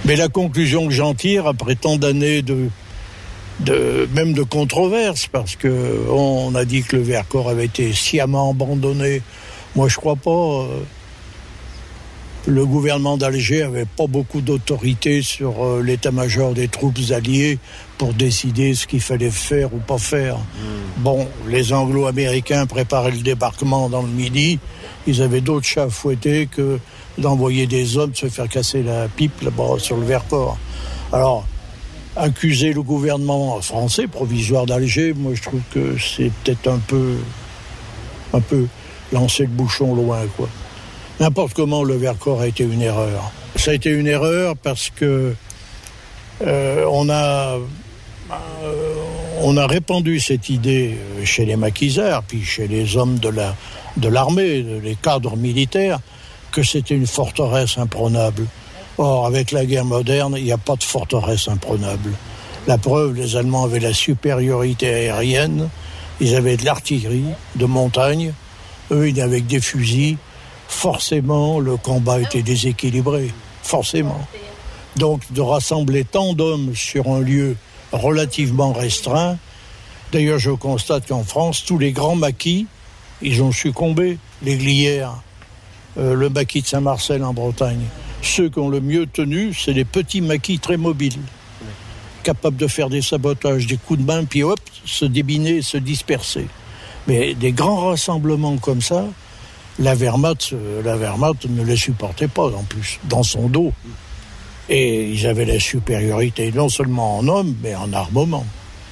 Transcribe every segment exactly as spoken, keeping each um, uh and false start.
Mais la conclusion que j'en tire, après tant d'années de, de même de controverses, parce que on a dit que le Vercors avait été sciemment abandonné. Moi, je crois pas. Le gouvernement d'Alger avait pas beaucoup d'autorité sur euh, l'état-major des troupes alliées pour décider ce qu'il fallait faire ou pas faire. Mmh. Bon, les Anglo-Américains préparaient le débarquement dans le Midi. Ils avaient d'autres chats à fouetter que d'envoyer des hommes se faire casser la pipe là-bas sur le Vercors. Alors, accuser le gouvernement français provisoire d'Alger, moi je trouve que c'est peut-être un peu, un peu lancer le bouchon loin, quoi. N'importe comment, le Vercors a été une erreur. Ça a été une erreur parce que euh, on a euh, on a répandu cette idée chez les maquisards, puis chez les hommes de la de l'armée, les cadres militaires, que c'était une forteresse imprenable. Or, avec la guerre moderne, il n'y a pas de forteresse imprenable. La preuve, les Allemands avaient la supériorité aérienne, ils avaient de l'artillerie de montagne, eux, ils avaient que des fusils. Forcément, le combat était déséquilibré. Forcément. Donc, de rassembler tant d'hommes sur un lieu relativement restreint. D'ailleurs, je constate qu'en France, tous les grands maquis, ils ont succombé. Les Glières, euh, le maquis de Saint-Marcel en Bretagne. Ceux qui ont le mieux tenu, c'est les petits maquis très mobiles, capables de faire des sabotages, des coups de main, puis hop, se débiner, se disperser. Mais des grands rassemblements comme ça, La Wehrmacht, la Wehrmacht ne les supportait pas, en plus, dans son dos. Et ils avaient la supériorité, non seulement en hommes, mais en armement.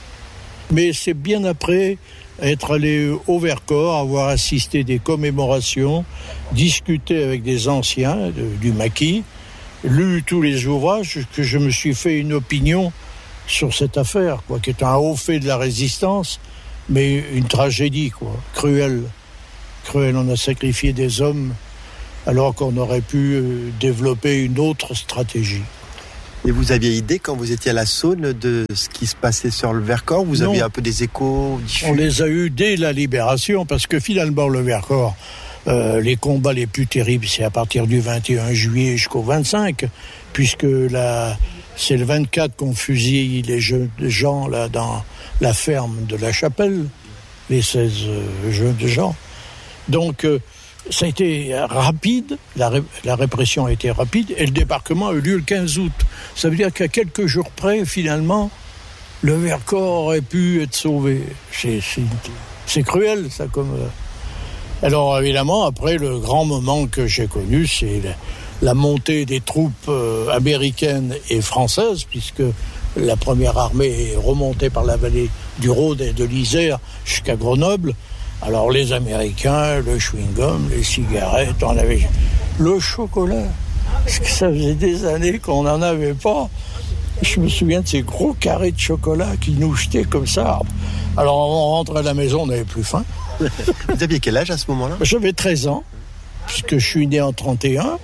Mais c'est bien après être allé au Vercors, avoir assisté des commémorations, discuté avec des anciens de, du maquis, lu tous les ouvrages, que je me suis fait une opinion sur cette affaire, quoi, qui est un haut fait de la résistance, mais une tragédie, quoi, cruelle. Cruel, on a sacrifié des hommes alors qu'on aurait pu développer une autre stratégie. Et vous aviez idée, quand vous étiez à la Saône, de ce qui se passait sur le Vercors ? Vous aviez un peu des échos diffus ? On les a eus dès la libération, parce que finalement, le Vercors, euh, les combats les plus terribles, c'est à partir du vingt et un juillet jusqu'au vingt-cinq, puisque la, c'est le vingt-quatre qu'on fusille les jeunes gens là, dans la ferme de la Chapelle, les seize euh, jeunes gens. Donc, euh, ça a été rapide, la, ré- la répression a été rapide, et le débarquement a eu lieu le quinze août. Ça veut dire qu'à quelques jours près, finalement, le Vercors aurait pu être sauvé. C'est, c'est, c'est cruel, ça, comme... Euh... Alors, évidemment, après, le grand moment que j'ai connu, c'est la, la montée des troupes euh, américaines et françaises, puisque la première armée est remontée par la vallée du Rhône et de l'Isère jusqu'à Grenoble. Alors les Américains, le chewing-gum, les cigarettes, on avait le chocolat. Parce que ça faisait des années qu'on n'en avait pas. Je me souviens de ces gros carrés de chocolat qui nous jetaient comme ça. Alors on rentrait à la maison, on n'avait plus faim. Vous aviez quel âge à ce moment-là ? J'avais treize ans, puisque je suis né en trente et un.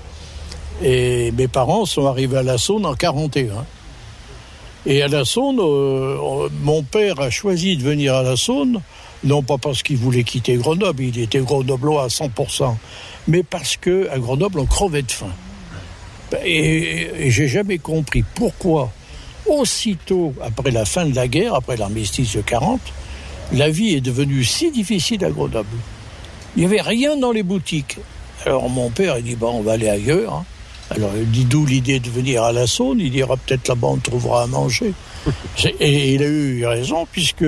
Et mes parents sont arrivés à la Saône en quarante et un. Et à la Saône, euh, mon père a choisi de venir à la Saône, non pas parce qu'il voulait quitter Grenoble, il était grenoblois à cent pour cent, mais parce qu'à Grenoble, on crevait de faim. Et, et j'ai jamais compris pourquoi, aussitôt après la fin de la guerre, après l'armistice de quarante, la vie est devenue si difficile à Grenoble. Il n'y avait rien dans les boutiques. Alors mon père, il dit, bon, on va aller ailleurs. Hein. Alors il dit, d'où l'idée de venir à la Saône, il dira, peut-être là-bas on trouvera à manger. Et il a eu raison, puisque...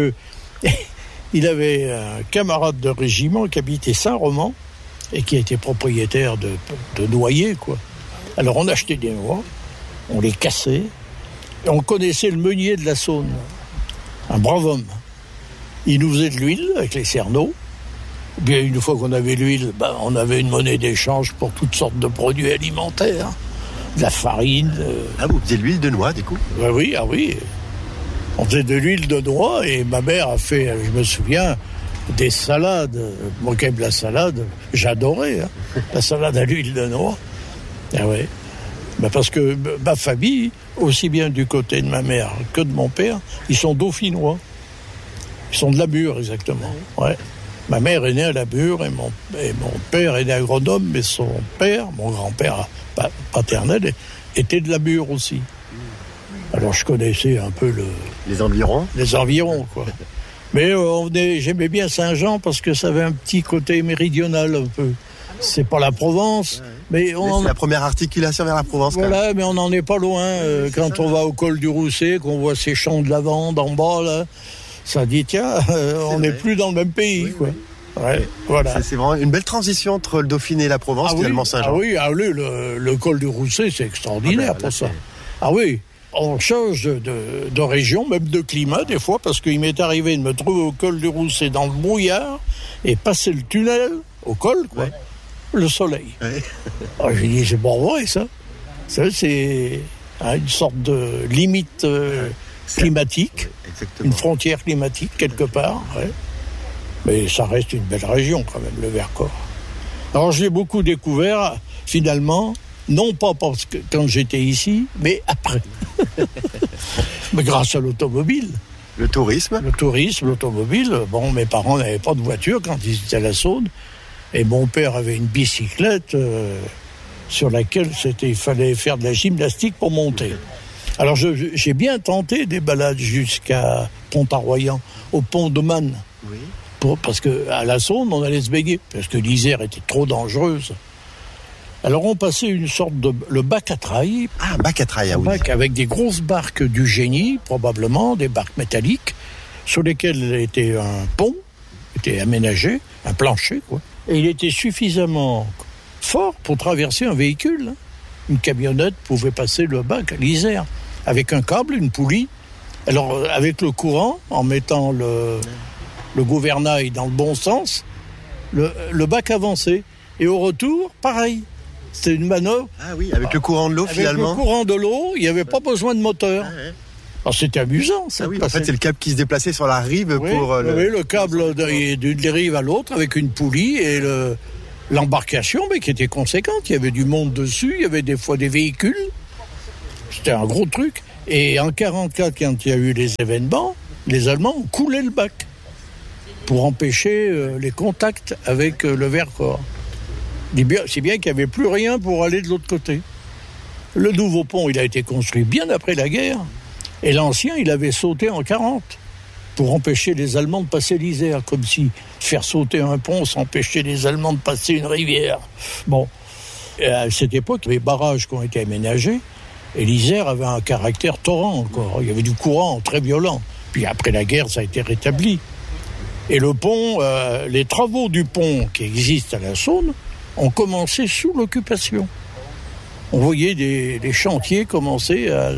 Il avait un camarade de régiment qui habitait Saint-Roman et qui était propriétaire de, de noyers, quoi. Alors on achetait des noix, on les cassait, et on connaissait le meunier de la Saône, un brave homme. Il nous faisait de l'huile avec les cerneaux. Bien, une fois qu'on avait l'huile, ben, on avait une monnaie d'échange pour toutes sortes de produits alimentaires, de la farine. Euh... Ah, vous faisiez de l'huile de noix, du coup ? Ben oui, ah oui. On faisait de l'huile de noix et ma mère a fait, je me souviens, des salades. Moi, quand même, la salade, j'adorais, hein, la salade à l'huile de noix. Ah ouais. Ben parce que ma famille, aussi bien du côté de ma mère que de mon père, ils sont dauphinois. Ils sont de la Bure, exactement. Ouais. Ma mère est née à la Bure et mon, et mon père est né à Grenoble, mais son père, mon grand-père paternel, était de la Bure aussi. Alors je connaissais un peu le, les environs. Les environs, quoi. Mais euh, on venait, j'aimais bien Saint-Jean parce que ça avait un petit côté méridional un peu. C'est pas la Provence, ouais. mais on. Mais c'est en... la première articulation vers la Provence. Voilà, mais on n'en est pas loin. Euh, quand ça, on va au col du Rousset, qu'on voit ces champs de lavande en bas là, ça dit tiens, euh, on n'est plus dans le même pays, oui, quoi. Oui. Ouais, oui. Voilà. C'est, c'est vraiment une belle transition entre le Dauphiné et la Provence, ah finalement oui, Saint-Jean. Ah oui, ah oui, le, le col du Rousset, c'est extraordinaire ah ben, pour ça. C'est... Ah oui. On change de, de, de région, même de climat des fois, parce qu'il m'est arrivé de me trouver au col du Rousset dans le brouillard et passer le tunnel au col, quoi, ouais. Le soleil. Ouais. Alors, j'ai dit, c'est pas vrai ça. Ça, c'est hein, une sorte de limite euh, climatique, ouais, une frontière climatique quelque part. Ouais. Mais ça reste une belle région quand même, le Vercors. Alors j'ai beaucoup découvert, finalement, non pas parce que quand j'étais ici, mais après. Mais grâce à l'automobile. Le tourisme. Le tourisme, l'automobile. Bon, mes parents n'avaient pas de voiture quand ils étaient à la Saône. Et mon père avait une bicyclette euh, sur laquelle c'était, il fallait faire de la gymnastique pour monter. Alors je, j'ai bien tenté des balades jusqu'à Pont-à-Royan, au pont de Man. Oui. Pour, parce qu'à la Saône, on allait se baigner. Parce que l'Isère était trop dangereuse. Alors on passait une sorte de le bac à traille. Ah, bac à traille, ah oui. Bac avec des grosses barques du génie, probablement, des barques métalliques, sur lesquelles était un pont, était aménagé, un plancher, quoi. Et il était suffisamment fort pour traverser un véhicule. Une camionnette pouvait passer le bac à l'Isère, avec un câble, une poulie. Alors avec le courant, en mettant le, le gouvernail dans le bon sens, le, le bac avançait. Et au retour, pareil. C'était une manœuvre. Ah oui, avec le courant de l'eau, avec finalement. Avec le courant de l'eau, il n'y avait pas besoin de moteur. Ah ouais. Alors c'était amusant, ça. Ah oui, en fait, c'est le câble qui se déplaçait sur la rive oui, pour... Euh, le... Oui, le câble d'une rive à l'autre avec une poulie et le, l'embarcation, mais qui était conséquente. Il y avait du monde dessus, il y avait des fois des véhicules. C'était un gros truc. Et en quarante-quatre, quand il y a eu les événements, les Allemands ont coulé le bac pour empêcher euh, les contacts avec euh, le Vercors. C'est bien qu'il n'y avait plus rien pour aller de l'autre côté. Le nouveau pont, il a été construit bien après la guerre. Et l'ancien, il avait sauté en quarante pour empêcher les Allemands de passer l'Isère. Comme si faire sauter un pont, ça empêchait les Allemands de passer une rivière. Bon, et à cette époque, il y avait des barrages qui ont été aménagés. Et l'Isère avait un caractère torrent encore. Il y avait du courant très violent. Puis après la guerre, ça a été rétabli. Et le pont, euh, les travaux du pont qui existent à la Saône, ont commencé sous l'occupation. On voyait des, des chantiers commencer à,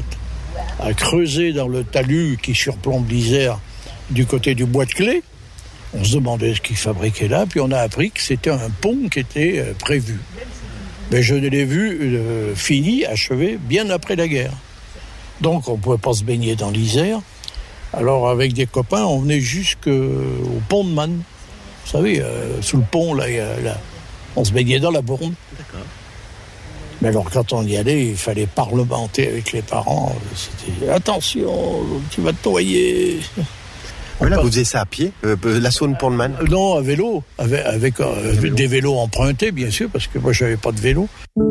à creuser dans le talus qui surplombe l'Isère du côté du Bois de Clé. On se demandait ce qu'ils fabriquaient là, puis on a appris que c'était un pont qui était euh, prévu. Mais je l'ai vu euh, fini, achevé, bien après la guerre. Donc on ne pouvait pas se baigner dans l'Isère. Alors avec des copains, on venait jusqu'au pont de Man. Vous savez, euh, sous le pont, là, il y a... Là, on se baignait dans la borne. D'accord. Mais alors, quand on y allait, il fallait parlementer avec les parents. C'était « Attention, tu vas te noyer !» Voilà, vous faisiez ça à pied, euh, la Saône Pont de Man? Non, à vélo, avec, avec euh, des vélos empruntés, bien sûr, parce que moi, je n'avais pas de vélo.